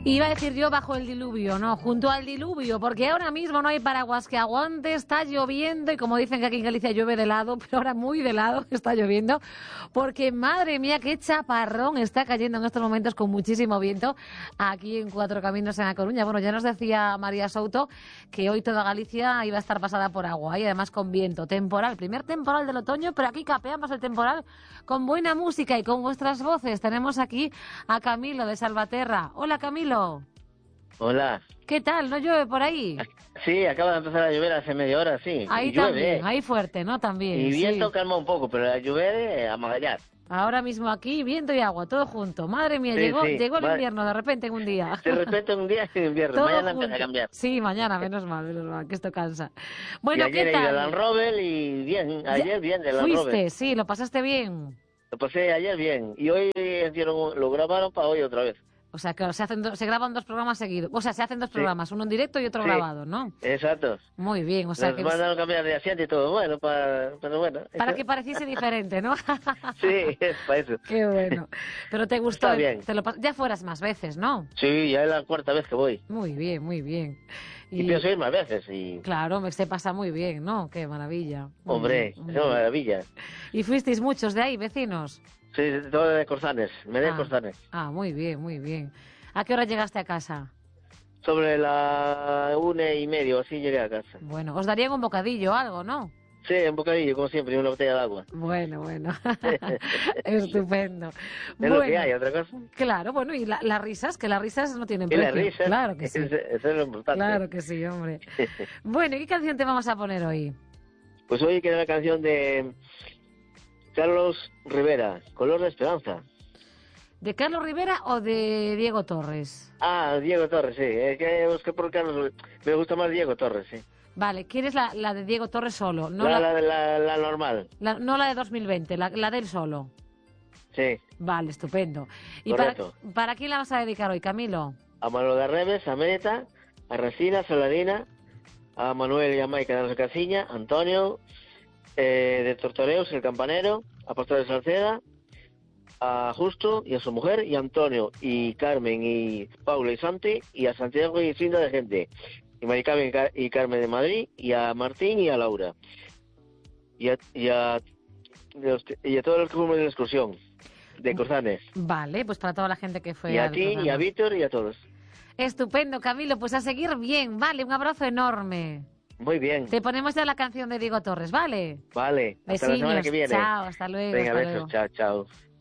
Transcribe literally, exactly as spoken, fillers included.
Iba a decir yo bajo el diluvio, no, junto al diluvio, porque ahora mismo no hay paraguas que aguante, está lloviendo y como dicen que aquí en Galicia llueve de lado, pero ahora muy de lado está lloviendo, porque madre mía qué chaparrón está cayendo en estos momentos con muchísimo viento aquí en Cuatro Caminos en A Coruña. Bueno, ya nos decía María Souto que hoy toda Galicia iba a estar pasada por agua y además con viento, temporal, primer temporal del otoño, pero aquí capeamos el temporal con buena música y con vuestras voces. Tenemos aquí a Camilo de Salvaterra. Hola Camilo. Hola. ¿Qué tal? ¿No llueve por ahí? Sí, acaba de empezar a llover hace media hora, sí. Ahí y llueve, también, ¿eh? ahí fuerte, ¿no? También. Y viento sí. calma un poco, pero la lluvia a magallar. Ahora mismo aquí, viento y agua, todo junto. Madre mía, Sí, llegó, sí. llegó el Madre... invierno de repente en un día. De repente un día en invierno, todo mañana junto. empieza a cambiar. Sí, mañana, menos mal, menos mal, que esto cansa. Bueno, y ayer ¿qué he ido tal? al Land Rover y bien, ayer ya, bien del Land ¿Fuiste? Rover. Sí, lo pasaste bien. Lo pasé ayer bien y hoy hicieron, lo grabaron para hoy otra vez. O sea, que se, hacen do, se graban dos programas seguidos. O sea, se hacen dos programas, sí. uno en directo y otro sí. grabado, ¿no? Exacto. Muy bien, o sea Nos que... Nos mandaron cambiar de asiento y todo, bueno, para, pero bueno. Para eso... que pareciese diferente, ¿no? Sí, es para eso. Qué bueno. Pero te gustó. Está bien. Te lo, ya fueras más veces, ¿no? Sí, ya es la cuarta vez que voy. Muy bien, muy bien. Y, y pienso ir más veces. Y... Claro, me se pasa muy bien, ¿no? Qué maravilla. Muy Hombre, bien, es una maravilla. ¿Y fuisteis muchos de ahí, vecinos? Sí, todo de Corzanes, me de ah, Corzanes. Ah, muy bien, muy bien. ¿A qué hora llegaste a casa? Sobre la una y medio, así llegué a casa. Bueno, os darían un bocadillo o algo, ¿no? Sí, un bocadillo, como siempre, y una botella de agua. Bueno, bueno. Estupendo. Es bueno, lo que hay, otra cosa. Claro, bueno, y la, las risas, que las risas no tienen y precio. las risas, claro que sí. Eso, eso es lo importante. Claro que sí, hombre. Bueno, ¿y qué canción te vamos a poner hoy? Pues hoy queda la canción de Carlos Rivera, Color de Esperanza. ¿De Carlos Rivera o de Diego Torres? Ah, Diego Torres, sí. Es que busqué por Carlos. Me gusta más Diego Torres, sí. Vale, ¿quieres la, la de Diego Torres solo? No la, la, la, la, la normal. La, no la de dos mil veinte, la, la de él solo. Sí. Vale, estupendo. ¿Y para, para quién la vas a dedicar hoy, Camilo? A Manolo de Reves, a Mérita, a Resina, Solarina, a Manuel y a Maica de la Casiña, a Antonio, eh, de Tortoreos, el campanero, a Pastor de Salceda, a Justo y a su mujer, y a Antonio, y Carmen, y Paula y Santi, y a Santiago y Cinda de gente, y Maricarmen y, Car y Carmen de Madrid, y a Martín y a Laura, y a, y a, y a todos los que fuimos de la excursión de Corzanes. Vale, pues para toda la gente que fue. Y a ti, programa. Y a Víctor, y a todos. Estupendo, Camilo, pues a seguir bien, vale, un abrazo enorme. Muy bien. Te ponemos ya la canción de Diego Torres, ¿vale? Vale, hasta Besiños, la semana que viene. Chao, hasta luego. Venga, hasta besos, luego. chao, chao.